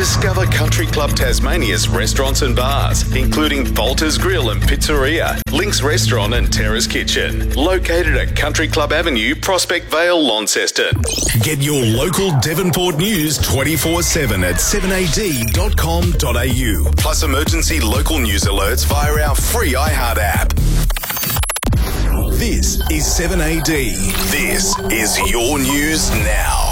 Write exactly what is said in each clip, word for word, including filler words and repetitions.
Discover Country Club Tasmania's restaurants and bars, including Volta's Grill and Pizzeria, Link's Restaurant and Terrace Kitchen, located at Country Club Avenue, Prospect Vale, Launceston. Get your local Devonport news twenty-four seven at seven a d dot com dot a u, plus emergency local news alerts via our free iHeart app. This is seven A D. This is your news now.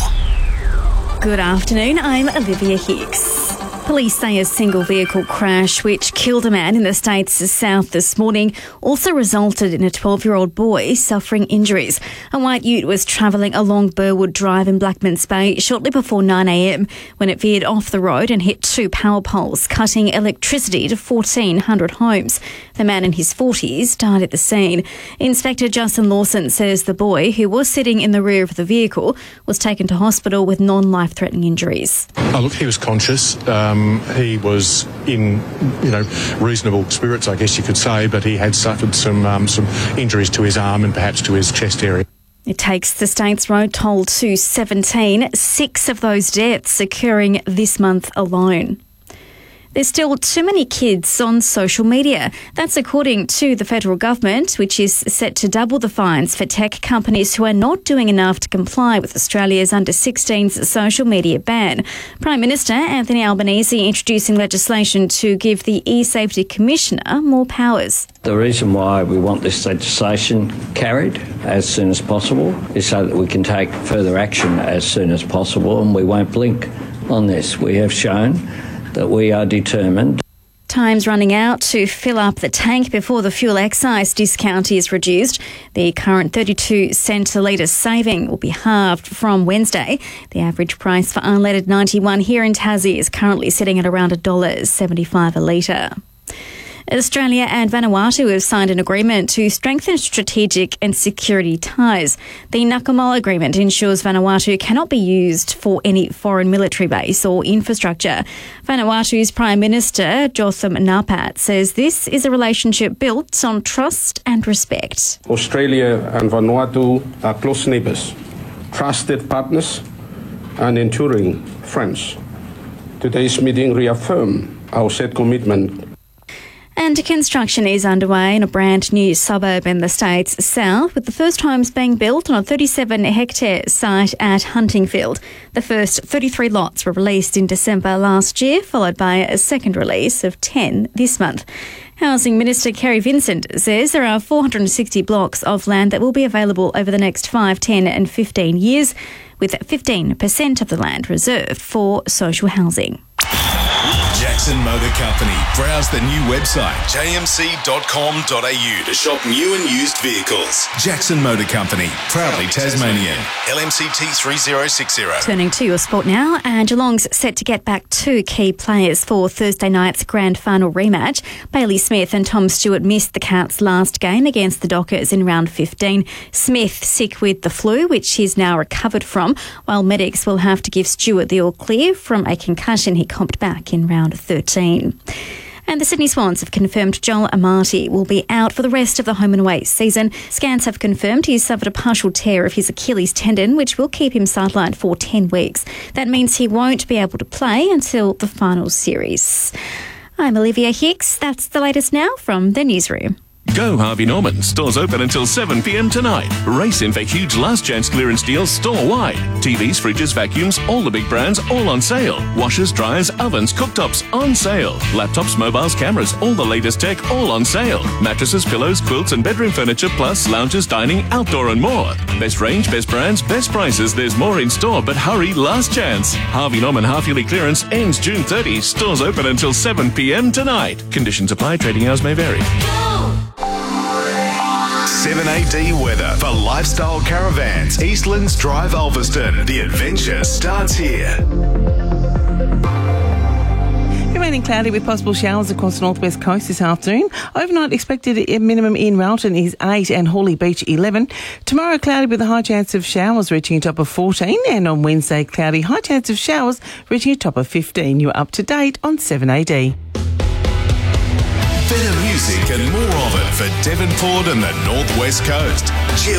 Good afternoon, I'm Olivia Hicks. Police say a single vehicle crash which killed a man in the state's south this morning also resulted in a twelve-year-old boy suffering injuries. A white ute was travelling along Burwood Drive in Blackmans Bay shortly before nine a m when it veered off the road and hit two power poles, cutting electricity to fourteen hundred homes. The man in his forties died at the scene. Inspector Justin Lawson says the boy, who was sitting in the rear of the vehicle, was taken to hospital with non-life-threatening injuries. Oh, look, he was conscious. Um, he was in, you know, reasonable spirits, I guess you could say, but he had suffered some um, some injuries to his arm and perhaps to his chest area. It takes the state's road toll to seventeen, six of those deaths occurring this month alone. There's still too many kids on social media. That's according to the federal government, which is set to double the fines for tech companies who are not doing enough to comply with Australia's under sixteens social media ban. Prime Minister Anthony Albanese introducing legislation to give the eSafety Commissioner more powers. The reason why we want this legislation carried as soon as possible is so that we can take further action as soon as possible, and we won't blink on this. We have shown that we are determined. Time's running out to fill up the tank before the fuel excise discount is reduced. The current thirty-two cent a litre saving will be halved from Wednesday. The average price for unleaded ninety-one here in Tassie is currently sitting at around one dollar seventy-five a litre. Australia and Vanuatu have signed an agreement to strengthen strategic and security ties. The Nakamal Agreement ensures Vanuatu cannot be used for any foreign military base or infrastructure. Vanuatu's Prime Minister, Jotham Napat, says this is a relationship built on trust and respect. Australia and Vanuatu are close neighbours, trusted partners and enduring friends. Today's meeting reaffirms our shared commitment. And construction is underway in a brand new suburb in the state's south, with the first homes being built on a thirty-seven hectare site at Huntingfield. The first thirty-three lots were released in December last year, followed by a second release of ten this month. Housing Minister Kerry Vincent says there are four hundred sixty blocks of land that will be available over the next five, ten and fifteen years, with fifteen percent of the land reserved for social housing. Jackson Motor Company. Browse the new website, j m c dot com dot a u, to shop new and used vehicles. Jackson Motor Company, proudly Tasmanian. L M C T three zero six zero. Turning to your sport now, and Geelong's set to get back two key players for Thursday night's grand final rematch. Bailey Smith and Tom Stewart missed the Cats' last game against the Dockers in round fifteen. Smith sick with the flu, which he's now recovered from, while medics will have to give Stewart the all clear from a concussion he comped back in round thirteen. And the Sydney Swans have confirmed Joel Amati will be out for the rest of the home and away season. Scans have confirmed he's suffered a partial tear of his Achilles tendon, which will keep him sidelined for ten weeks. That means he won't be able to play until the final series. I'm Olivia Hicks. That's the latest now from the newsroom. Go Harvey Norman. Stores open until seven p m tonight. Race in for huge last chance clearance deals store-wide. T Vs, fridges, vacuums, all the big brands, all on sale. Washers, dryers, ovens, cooktops, on sale. Laptops, mobiles, cameras, all the latest tech, all on sale. Mattresses, pillows, quilts and bedroom furniture, plus lounges, dining, outdoor and more. Best range, best brands, best prices. There's more in store, but hurry, last chance. Harvey Norman half-yearly clearance ends June thirtieth. Stores open until seven p m tonight. Conditions apply. Trading hours may vary. seven A D weather for Lifestyle Caravans, Eastlands Drive, Ulverston. The adventure starts here. Remaining cloudy with possible showers across the northwest coast this afternoon. Overnight expected minimum in Railton is eight and Hawley Beach eleven. Tomorrow cloudy with a high chance of showers reaching a top of fourteen, and on Wednesday cloudy, high chance of showers reaching a top of fifteen. You're up to date on seven A D. Better music and more of it for Devonport and the Northwest Coast. Chill